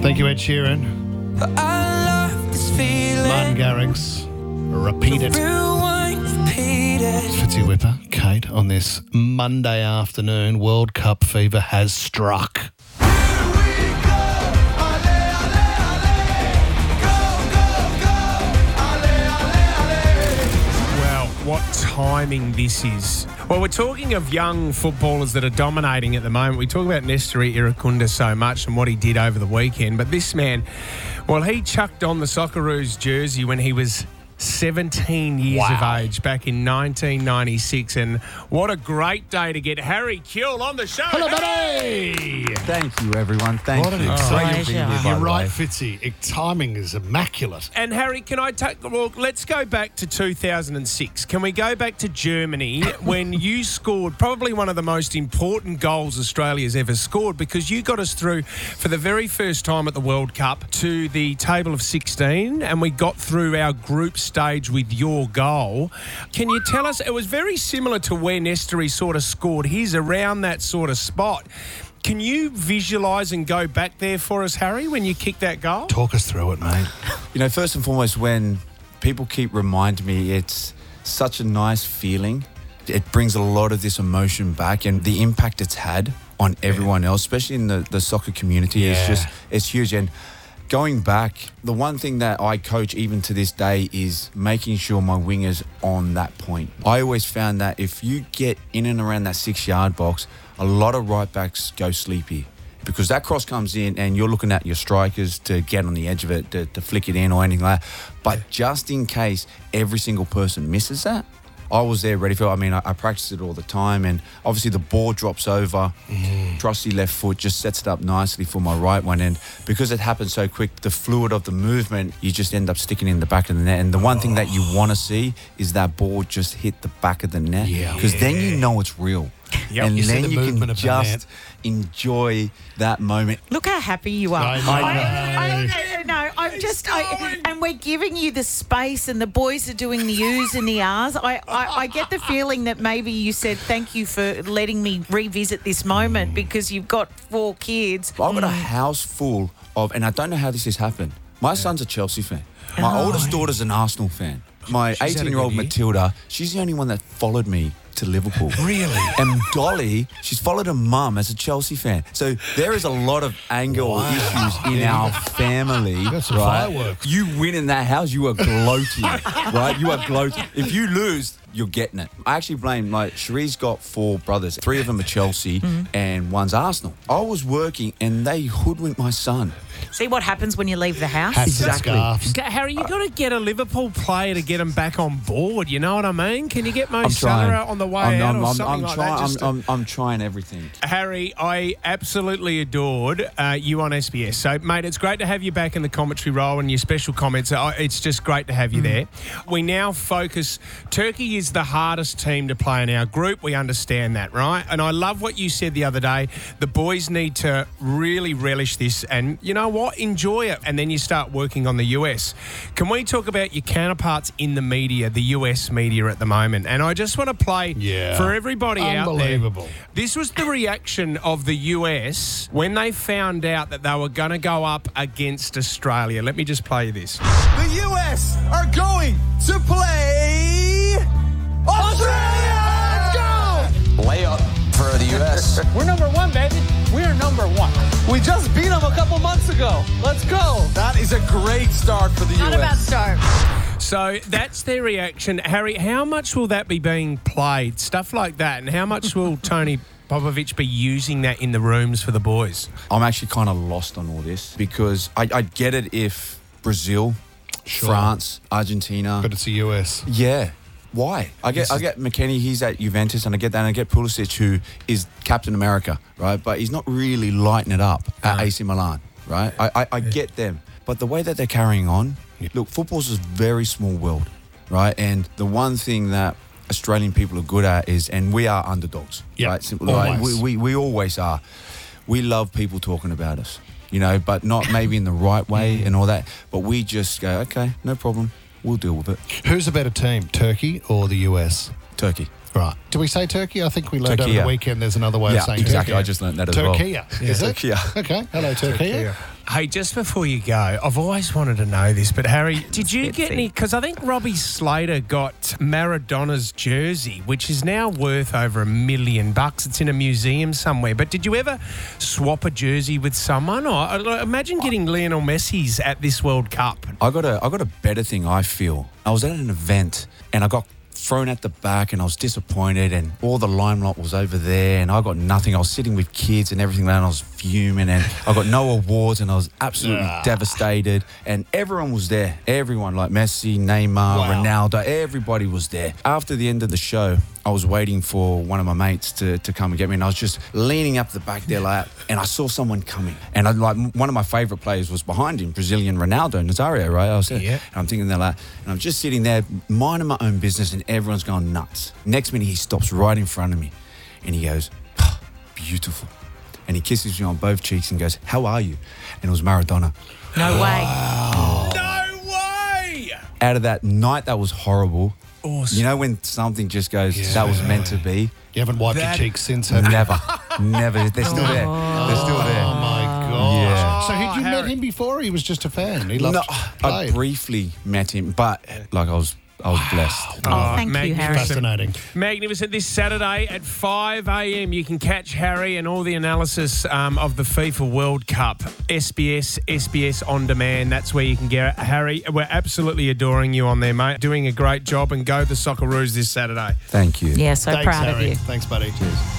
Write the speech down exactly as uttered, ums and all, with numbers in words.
Thank you, Ed Sheeran. I love this feeling. Martin Garrix. Repeat it. Rewind, repeat it. Fitzy Whipper, Kate, on this Monday afternoon, World Cup fever has struck. What timing this is. Well, we're talking of young footballers that are dominating at the moment. We talk about Nestori Irukunda so much and what he did over the weekend, but this man, well, he chucked on the Socceroos jersey when he was seventeen years Wow. of age back in nineteen ninety-six, and what a great day to get Harry Kuehl on the show. Hello, buddy! Thank you, everyone. Thank What an you. exciting Great to be here, by You're the right, way. Fitzy. It, timing is immaculate. And Harry, can I take? Well, let's go back to two thousand six. Can we go back to Germany when you scored probably one of the most important goals Australia's ever scored, because you got us through for the very first time at the World Cup to the table of sixteen, and we got through our group stage with your goal. Can you tell us? It was very similar to where Nestori sort of scored his, around that sort of spot. Can you visualise and go back there for us, Harry, when you kicked that goal? Talk us through it, mate. You know, first and foremost, when people keep reminding me, it's such a nice feeling. It brings a lot of this emotion back, and the impact it's had on everyone else, especially in the, the soccer community, Yeah. is just, it's huge. And going back, the one thing that I coach even to this day is making sure my wingers on that point. I always found that if you get in and around that six-yard box, a lot of right backs go sleepy, because that cross comes in and you're looking at your strikers to get on the edge of it, to, to flick it in or anything like that. But just in case every single person misses that, I was there ready for it. I mean, I, I practice it all the time, and obviously the ball drops over. Mm. Trusty left foot just sets it up nicely for my right one, and because it happens so quick, the fluid of the movement, you just end up sticking in the back of the net. And the one oh. thing that you want to see is that ball just hit the back of the net, Yeah. because yeah. then you know it's real. Yep. And You see then the you movement can of the just net. enjoy that moment. Look how happy you are. I know. I, I, no, I'm just, I, and we're giving you the space, and the boys are doing the oohs and the ahs. I, I, I get the feeling that maybe you said thank you for letting me revisit this moment because you've got four kids. I've got a house full of, and I don't know how this has happened. My son's a Chelsea fan. My Oh. oldest daughter's an Arsenal fan. My She's had a eighteen-year-old good year. Matilda, she's the only one that followed me to Liverpool. Really? And Dolly, she's followed her mum as a Chelsea fan. So there is a lot of anger or Wow. issues in our family. got some right? fireworks. You win in that house, you are gloating, right? You are gloating. If you lose, you're getting it. I actually blame, like, Cherie's got four brothers. Three of them are Chelsea Mm-hmm. and one's Arsenal. I was working and they hoodwinked my son. See what happens when you leave the house? Hats and Exactly. scarves. Okay, Harry, you got to get a Liverpool player to get him back on board. You know what I mean? Can you get Mo I'm Salah trying. out on the way I'm, out I'm, or I'm, something I'm like trying, that? Just to- I'm, I'm, I'm trying everything. Harry, I absolutely adored uh, you on S B S. So, mate, it's great to have you back in the commentary role and your special comments. Uh, It's just great to have you there. We now focus. Turkey is the hardest team to play in our group. We understand that, right? And I love what you said the other day. The boys need to really relish this and, you know what, enjoy it. And then you start working on the U S. Can we talk about your counterparts in the media, the U S media at the moment? And I just want to play Yeah. for everybody out there. Unbelievable. This was the reaction of the U S when they found out that they were going to go up against Australia. Let me just play you this. The U S are going to play Australia! Go! Layup for the U S. We're number one, baby. We're number one. We just beat them a couple months ago. Let's go. That is a great start for the Not U S. about start. So that's their reaction. Harry, how much will that be being played? Stuff like that. And how much will Tony Popovich be using that in the rooms for the boys? I'm actually kind of lost on all this because I, I'd get it if Brazil, Sure. France, Argentina. But it's the U S. Yeah. Why? I get This I is- get McKennie, he's at Juventus, and I get that, and I get Pulisic, who is Captain America, right? But he's not really lighting it up at No. A C Milan, right? I, I, I get them. But the way that they're carrying on, look, football's a very small world, right? And the one thing that Australian people are good at is, and we are underdogs, Yep, right? Simple, like, always. we, we, we always are. We love people talking about us, you know, but not maybe in the right way and all that. But we just go, okay, no problem. We'll deal with it. Who's a better team, Turkey or the U S? Turkey. Right. Do we say Turkey? I think we learned over Turkey. the weekend there's another way Yeah, of saying exactly. Turkey. I just learnt that as well. Turkey, is it? Turkey. Okay. Hello, Turkey. Hey, just before you go, I've always wanted to know this, but Harry, did you get any? Because I think Robbie Slater got Maradona's jersey, which is now worth over a million bucks. It's in a museum somewhere. But did you ever swap a jersey with someone? Or uh, imagine getting Lionel Messi's at this World Cup. I got a I got a better thing, I feel. I was at an event and I got thrown at the back and I was disappointed and all the limelight was over there and I got nothing. I was sitting with kids and everything and I was fuming and I got no awards and I was absolutely Ah. devastated and everyone was there. Everyone, like Messi, Neymar, Wow. Ronaldo, everybody was there. After the end of the show, I was waiting for one of my mates to, to come and get me and I was just leaning up the back there like that and I saw someone coming and I, like one of my favourite players was behind him, Brazilian Ronaldo, Nazario, right? I was there. Yeah. And I'm thinking they're like, and I'm just sitting there minding my own business and everyone's going nuts. Next minute he stops right in front of me and he goes, "Ah, beautiful." And he kisses me on both cheeks and goes, "How are you?" And it was Maradona. No way. No way! Out of that night, that was horrible. Awesome. You know when something just goes, that was meant to be? You haven't wiped That- your cheeks since, have you? Never. Never. They're still there. They're still there. Oh, my gosh. Yeah. So had you Oh, met Harry. him before or he was just a fan? He loved No, I played. briefly met him, but like I was, I was blessed. Oh, thank you, Harry. Fascinating. Magnificent. This Saturday at five a.m. you can catch Harry and all the analysis um, of the FIFA World Cup. S B S, S B S On Demand. That's where you can get it. Harry, we're absolutely adoring you on there, mate. Doing a great job and go the Socceroos this Saturday. Thank you. Yeah, so Thanks, proud Harry. of you. Thanks, buddy. Cheers.